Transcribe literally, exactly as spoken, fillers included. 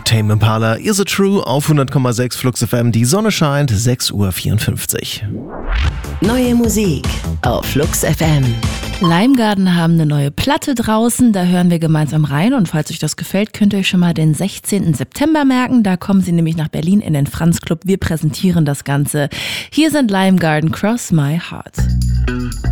Tame Impala, Is It True auf hundert Komma sechs Flux F M. Die Sonne scheint, sechs Uhr vierundfünfzig. Neue Musik auf Flux F M. Limegarden haben eine neue Platte draußen, da hören wir gemeinsam rein und falls euch das gefällt, könnt ihr euch schon mal den sechzehnten September merken, da kommen sie nämlich nach Berlin in den Franz Club, wir präsentieren das Ganze. Hier sind Limegarden, Cross My Heart.